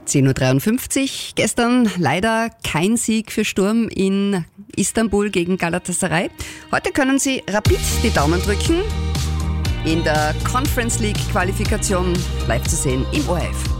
10.53 Uhr. Gestern leider kein Sieg für Sturm in Istanbul gegen Galatasaray. Heute können sie Rapid die Daumen drücken. In der Conference League Qualifikation live zu sehen im ORF.